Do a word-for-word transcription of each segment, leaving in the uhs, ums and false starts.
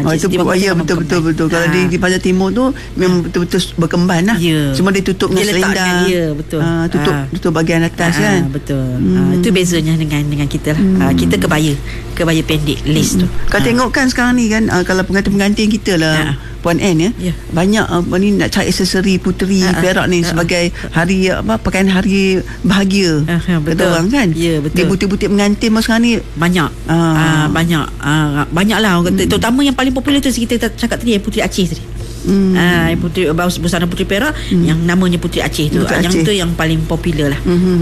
Oh, itu Siti Bangka ya, memang betul betul betul. berkembang. Kalau Ha. di di Panjang Timur tu memang betul-betul berkemban lah. Ya. Cuma dia tutup dengan Dia letak selendang. dengan- ya, betul. Ah, tutup Ah. tutup bahagian atas Ah, kan. betul. Hmm. Ah, itu bezanya dengan dengan kita lah. Ah, kita kebaya, kebaya pendek lace tu. Kau Ah. tengok kan sekarang ni kan, uh, kalau pengantin-pengantin kita lah, Ha. Puan Ann ya, Ya. banyak uh, ni nak cari aksesori puteri Ha, ha. perak ni Ha, ha. sebagai hari apa, pakaian hari bahagia. Ha, ha, Kata betul. orang kan. Ya, betul. Dia butik-butik pengantin masa sekarang ni Banyak. Ah. Ah, banyak. Ah, banyak lah orang kata. Terutama yang paling popular tu kita cakap tadi, yang Puteri Aceh tadi. Hmm. Ah, yang puteri busana Puteri Perak yang namanya Puteri Aceh tu. Puteri Ah, yang Aceh. tu yang paling popular lah. Mhm.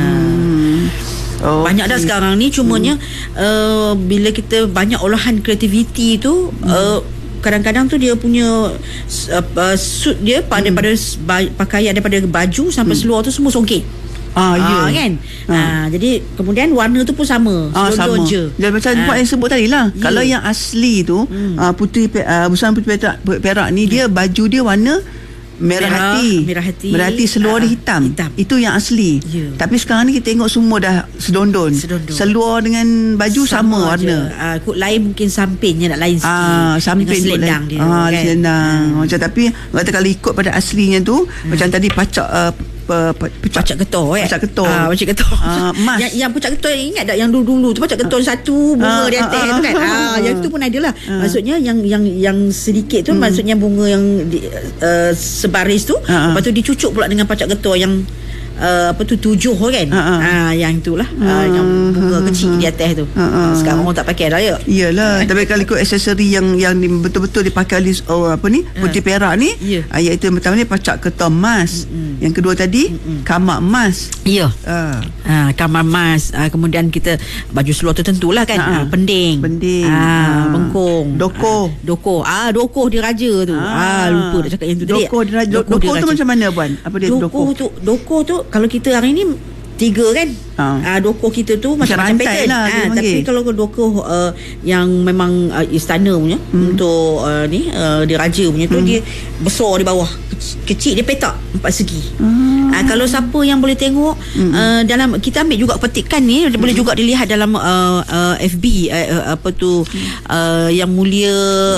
Ah. Oh, Banyak dah okey. sekarang ni. Cumanya uh, bila kita banyak olahan kreativiti tu, uh, kadang-kadang tu dia punya uh, uh, suit dia pada Hmm. pada ba- pakaian daripada baju sampai seluar tu semua songket. Ah, ya. Ah, kan? Ah. Ah, jadi kemudian warna tu pun sama. Ah, Selondon sama. je. Dan macam Ah. Puan yang sebut tadi lah. Ya. Kalau yang asli tu, Hmm. uh, puteri pe- uh, busana puteri perak, perak ni dia baju dia warna merah, Merah, hati. merah hati. Merah hati, seluar dia Ah, hitam. hitam. Itu yang asli. Ya. Tapi sekarang ni kita tengok semua dah sedondon. Sedondon. Seluar dengan baju sama, je. warna. Ah, kot lain mungkin sampingnya nak lain sikit. Ah, samping dengan selendang tu dia. ah, kan? selendang. Ah. Macam tapi kata kalau ikut pada aslinya tu, macam tadi pacak uh, pe- pe- pecak Pacak ketor eh. Pacak ketor. Ah, pacak ketor. Ah, emas. yang yang pacak ketor, ingat tak yang dulu-dulu tu pacak ketor satu bunga Ah, di atas ah, tu kan. ah, Ah, ah, yang ah. tu pun ada lah. Maksudnya yang yang yang sedikit tu maksudnya bunga yang di, uh, sebaris tu, Ah, ah. lepas tu dicucuk pula dengan pacak ketor yang uh, apa tu tujuh kan. Ah, ah. Ah, yang itulah ah, yang bunga kecil di atas tu. Ah, ah. Sekarang orang tak pakai dah ya. Iyalah, tapi kalau ikut aksesori yang yang di- betul-betul dipakai oleh oh, apa ni, puteri perak ni, Ya. ah, iaitu yang pertama ni pacak ketor emas. Yang kedua tadi kamak emas. Ya. Ah. Ha, kamar emas, ha, kemudian kita baju seluar tu tentulah kan, Ha, ha, pending, pending. ha, Ha. bengkung, Dokoh. ha, dokoh, ah dokoh dia raja tu, ah, lupa nak cakap yang tu tadi. Dokoh dia, dokoh, dokoh dia tu raja. macam mana puan? Apa dia Dokoh dokoh? tu, dokoh tu kalau kita hari ni tiga kan, Ha. ah, dokoh kita tu Macam macam-macam rantai pattern, lah dia ah, panggil. tapi kalau dokoh uh, yang memang uh, istana punya Hmm. untuk uh, ni uh, dia raja punya tu, dia besar di bawah, kecil, kecil dia petak empat segi. Hmm. Ah, kalau siapa yang boleh tengok uh, dalam kita ambil juga petikan ni, Hmm. boleh juga dilihat dalam uh, uh, F B uh, uh, apa tu uh, yang mulia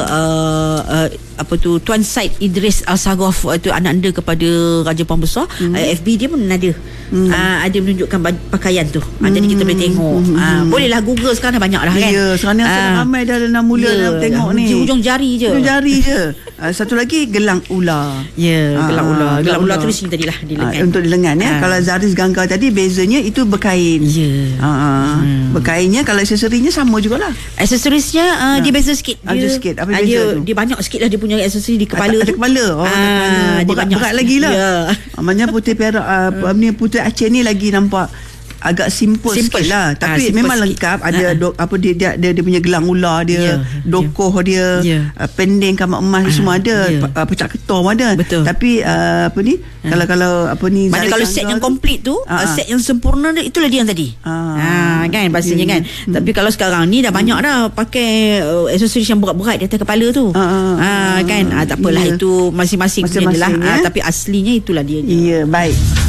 uh, uh, apa tu Tuan Said Idris Al-Sarraf, uh, tu anak anda kepada Raja Puan Besar. uh, F B dia pun ada uh, ada menunjukkan baju, pakaian tu. uh, jadi kita boleh tengok. uh, bolehlah Google sekarang dah banyak dah kan. Ya, sekarang ni Ah. ramai dah dalam mula Ya, dah tengok ni. hujung jari je. Hujung jari je. Ah, satu lagi gelang ular. Ya, gelang Ah, ular. Gelang gelang ular ular. tu di sini tadilah di Ah, lengan. untuk di lengan ya. Ah. Kalau Zaris Gangga tadi bezanya itu berkain. Ya. Ah, Hmm. berkainnya kalau aksesorinya sama jugalah. Aksesorisnya uh, dia beza sikit. Ah, dia sikit. Apa ah, beza dia, tu? dia banyak sikit lah dia punya aksesori di kepala ada tu. kepala. Oh, ada Ah, kepala. dia Berat, banyak berat sikit. lagi lah. Ya. Ah, maknanya puteri perak uh, ni puteri Aceh ni lagi nampak agak simple, Simple. sikit lah. Ah, Tapi simple memang sikit. lengkap. Ada Ah, do, apa dia, dia, dia dia punya gelang ular dia, Ya, dokoh dia, Ya. uh, pending kamak emas Ah, semua ada, ya. pa- uh, pecak ketor pun ada. Betul. Tapi uh, apa ni? Kalau kalau apa ni? Mana Zaris kalau Gangga set yang tu- komplit tu, Ah, uh, ah. set yang sempurna tu, itulah dia yang tadi. Ah. Ah, kan bahasanya Ya, kan. ya. Tapi kalau sekarang ni dah banyak dah pakai uh, aksesoris yang berat-berat di atas kepala tu. Ah, ah, Ah, kan. Ah, tak apalah, Ya. itu masing-masing punya dia lah. Masing-masing, Ah, ya. tapi aslinya itulah dia. Ya, baik.